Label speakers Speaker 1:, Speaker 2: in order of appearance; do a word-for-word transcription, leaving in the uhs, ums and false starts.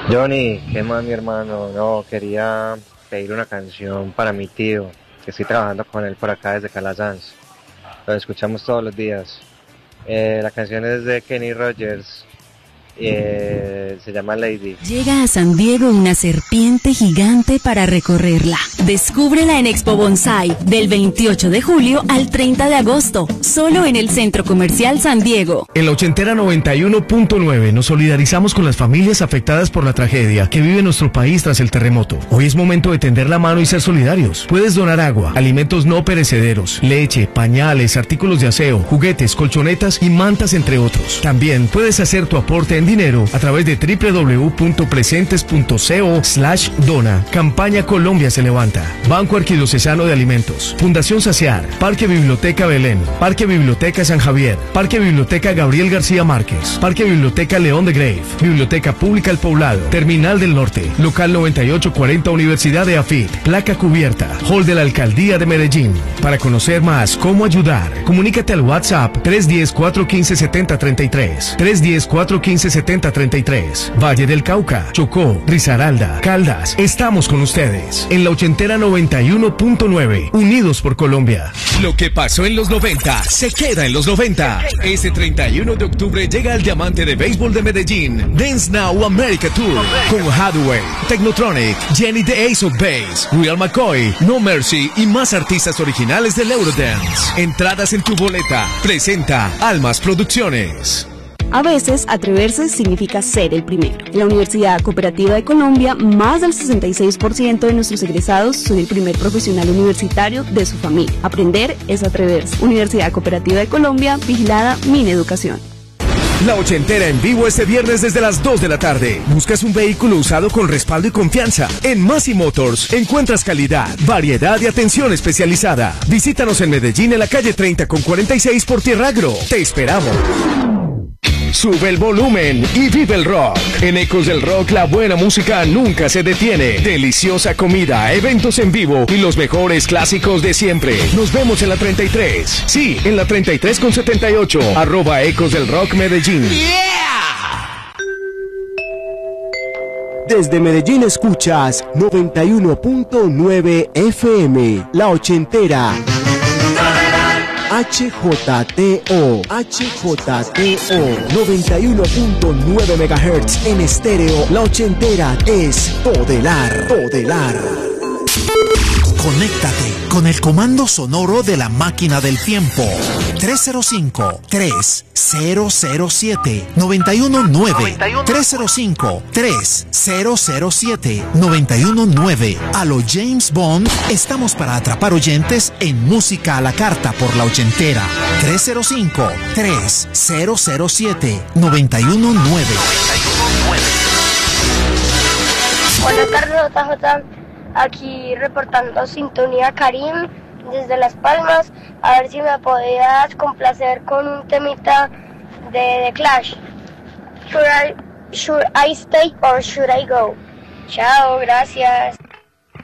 Speaker 1: Johnny, ¿qué más, mi hermano? No, quería pedir una canción para mi tío, que estoy trabajando con él por acá desde Calasanz. Lo escuchamos todos los días. Eh, la canción es de Kenny Rogers. Eh, se llama Lady.
Speaker 2: Llega a San Diego una serpiente gigante para recorrerla. Descúbrela en Expo Bonsai del veintiocho de julio al treinta de agosto, solo en el Centro Comercial San Diego.
Speaker 3: En la ochentera noventa y uno punto nueve nos solidarizamos con las familias afectadas por la tragedia que vive nuestro país tras el terremoto. Hoy es momento de tender la mano y ser solidarios. Puedes donar agua, alimentos no perecederos, leche, pañales, artículos de aseo, juguetes, colchonetas y mantas, entre otros. También puedes hacer tu aporte en dinero a través de doble u doble u doble u punto presentes punto co slash dona. Campaña Colombia se levanta. Banco Arquidiocesano de Alimentos, Fundación Saciar, Parque Biblioteca Belén, Parque Biblioteca San Javier, Parque Biblioteca Gabriel García Márquez, Parque Biblioteca León de Grave, Biblioteca Pública El Poblado, Terminal del Norte, Local noventa y ocho cuarenta Universidad de Afit, Placa Cubierta, Hall de la Alcaldía de Medellín. Para conocer más cómo ayudar, comunícate al WhatsApp tres uno cero, cuatro uno cinco, siete cero tres tres, tres uno cero, cuatro uno cinco, siete cero tres tres. Valle del Cauca, Chocó, Risaralda, Caldas, estamos con ustedes en la ochentera noventa y uno punto nueve, unidos por Colombia.
Speaker 4: Lo que pasó en los noventa se queda en los noventa. Este treinta y uno de octubre llega el diamante de béisbol de Medellín, Dance Now America Tour, con Hathaway, Technotronic, Jenny the Ace of Base, Real McCoy, No Mercy y más artistas originales del Eurodance. Entradas en tu boleta. Presenta Almas Producciones.
Speaker 5: A veces, atreverse significa ser el primero. En la Universidad Cooperativa de Colombia, más del sesenta y seis por ciento de nuestros egresados son el primer profesional universitario de su familia. Aprender es atreverse. Universidad Cooperativa de Colombia, vigilada Mineducación.
Speaker 4: La ochentera en vivo este viernes desde las dos de la tarde. ¿Buscas un vehículo usado con respaldo y confianza? En Massey Motors encuentras calidad, variedad y atención especializada. Visítanos en Medellín en la calle treinta con cuarenta y seis por Tierragro. Te esperamos. Sube el volumen y vive el rock. En Ecos del Rock la buena música nunca se detiene. Deliciosa comida, eventos en vivo y los mejores clásicos de siempre. Nos vemos en la treinta y tres. Sí, en la treinta y tres con setenta y ocho. Arroba Ecos del Rock Medellín.
Speaker 6: Yeah. Desde Medellín escuchas noventa y uno punto nueve F M, La Ochentera. H J T O, H J T O, noventa y uno punto nueve megahertz en estéreo. La Ochentera es Todelar, Todelar.
Speaker 7: Conéctate con el comando sonoro de la máquina del tiempo. tres cero cinco, tres cero cero siete, nueve uno nueve. tres cero cinco, tres cero cero siete, nueve uno nueve. A lo James Bond, estamos para atrapar oyentes en música a la carta por la ochentera. tres cero cinco, tres cero cero siete, nueve uno nueve.
Speaker 8: Buenas tardes, J J. Aquí reportando sintonía Karim desde Las Palmas. A ver si me podías complacer con un temita de The Clash. Should I, should I stay or should I go? Chao, gracias.